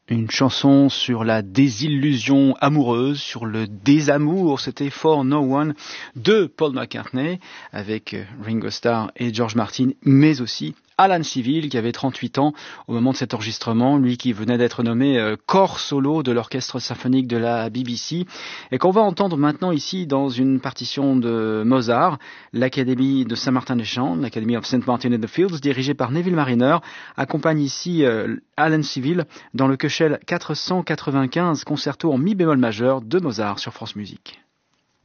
Une chanson sur la désillusion amoureuse, sur le désamour, c'était For No One de Paul McCartney avec Ringo Starr et George Martin, mais aussi Alan Civil qui avait 38 ans au moment de cet enregistrement, lui qui venait d'être nommé corps solo de l'orchestre symphonique de la BBC et qu'on va entendre maintenant ici dans une partition de Mozart, l'Académie de Saint-Martin-des-Champs, l'Academy of St. Martin in the Fields, dirigée par Neville Marriner, accompagne ici Alan Civil dans le Köchel 495 concerto en mi bémol majeur de Mozart sur France Musique.